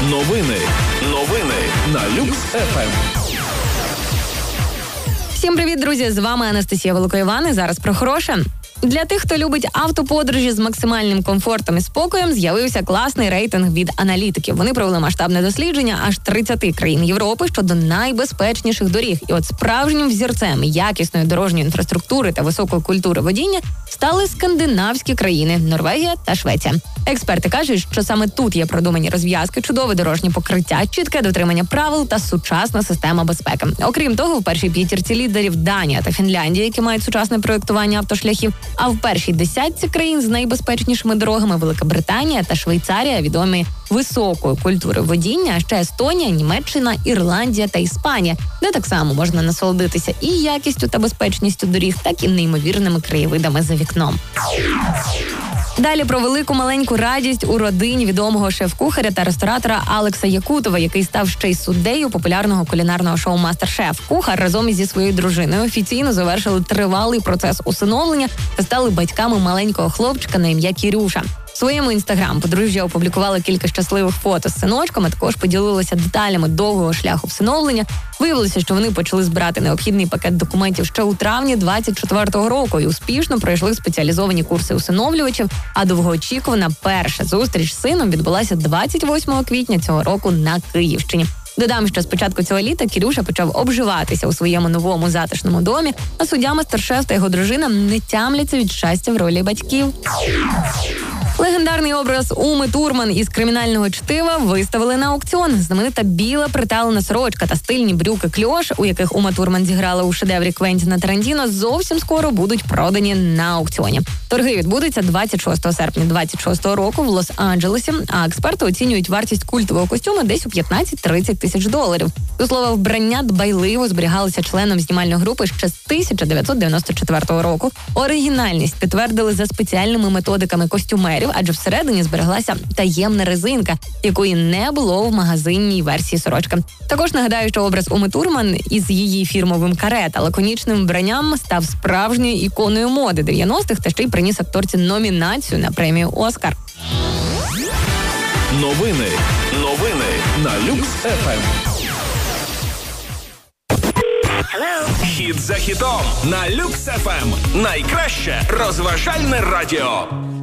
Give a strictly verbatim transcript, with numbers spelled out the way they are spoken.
Новини. Новини на Люкс еф ем. Всім привіт, друзі! З вами Анастасія Великоїван. І зараз про хороше. Для тих, хто любить автоподорожі з максимальним комфортом і спокоєм, з'явився класний рейтинг від аналітиків. Вони провели масштабне дослідження аж тридцяти країн Європи щодо найбезпечніших доріг. І от справжнім взірцем якісної дорожньої інфраструктури та високої культури водіння стали скандинавські країни – Норвегія та Швеція. Експерти кажуть, що саме тут є продумані розв'язки, чудове дорожнє покриття, чітке дотримання правил та сучасна система безпеки. Окрім того, в першій п'ятірці лідерів Данія та Фінляндія, які мають сучасне проєктування автошляхів, а в першій десятці країн з найбезпечнішими дорогами Велика Британія та Швейцарія, відомі високою культурою водіння, а ще Естонія, Німеччина, Ірландія та Іспанія, де так само можна насолодитися і якістю та безпечністю доріг, так і неймовірними краєвидами за вікном. Далі про велику маленьку радість у родині відомого шеф-кухаря та ресторатора Алекса Якутова, який став ще й суддею популярного кулінарного шоу «Мастер-шеф». Кухар разом із своєю дружиною офіційно завершили тривалий процес усиновлення та стали батьками маленького хлопчика на ім'я Кірюша. В своєму інстаграм подружжя опублікували кілька щасливих фото з синочком, а також поділилися деталями довгого шляху всиновлення. Виявилося, що вони почали збирати необхідний пакет документів ще у травні двадцять четвертого року і успішно пройшли спеціалізовані курси усиновлювачів, а довгоочікувана перша зустріч з сином відбулася двадцять восьмого квітня цього року на Київщині. Додам, що з початку цього літа Кірюша почав обживатися у своєму новому затишному домі, а суддя «Мастер-шеф» та його дружина не тямляться від щастя в ролі батьків. Легендарний образ Уми Турман із кримінального чтива виставили на аукціон. Знаменита біла приталена сорочка та стильні брюки кльош, у яких Ума Турман зіграла у шедеврі Квентіна Тарантіно, зовсім скоро будуть продані на аукціоні. Торги відбудуться двадцять шостого серпня двадцять шостого року в Лос-Анджелесі, а експерти оцінюють вартість культового костюму десь у п'ятнадцять-тридцять тисяч доларів. До слова, вбрання дбайливо зберігалося членом знімальної групи ще з тисяча дев'ятсот дев'яносто четвертого року. Оригінальність підтвердили за спеціальними методиками костюмерів, адже всередині збереглася таємна резинка, якої не було в магазинній версії сорочки. Також нагадаю, що образ Уми Турман із її фірмовим каре та лаконічним вбранням став справжньою іконою моди дев'яностих та ще й приніс акторці номінацію на премію «Оскар». Новини. Новини на Люкс еф ем. Хіт за хітом на Люкс еф ем. Найкраще розважальне радіо.